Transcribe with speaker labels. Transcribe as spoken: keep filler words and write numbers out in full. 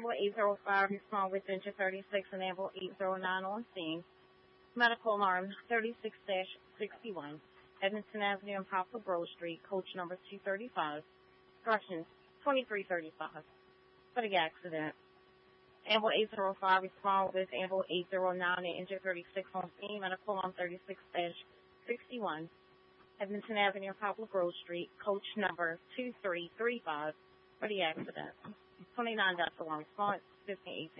Speaker 1: Ambulance eight zero five respond with engine thirty-six and Ambulance eight zero nine on scene. Medical alarm thirty-six sixty-one. Edmonton Avenue and Poplar Grove Street, coach number two thirty-five. Instructions twenty-three thirty-five. For the accident. Ambulance eight zero five respond with Ambulance eight zero nine and engine thirty-six on scene. Medical alarm thirty-six sixty-one. Edmonton Avenue and Poplar Grove Street, coach number two three three five. For the accident. twenty-nine deaths alarm response, fifteen eighteen.